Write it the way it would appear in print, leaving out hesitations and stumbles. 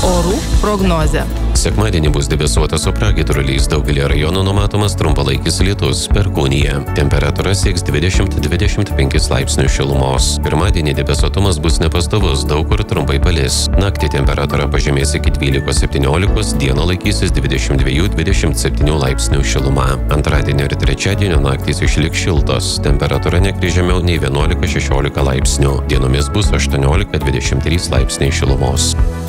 Orų prognozė. Sekmadienį bus debesuota su pragiedruliais, daugelį rajonų numatomas trumpalaikis lietus, perkūnija. Temperatūra sieks 20-25 laipsnių šilumos. Pirmadienį debesuotumas bus nepastovus, daug kur trumpai palis. Naktį temperatūra pažemės iki 12-17, dieną laikysis 22-27 laipsnių šiluma. Antradienio ir trečiadienio naktys išliks šiltos, temperatūra nekris žemiau nei 11-16 laipsnių. Dienomis bus 18-23 laipsniai šilumos.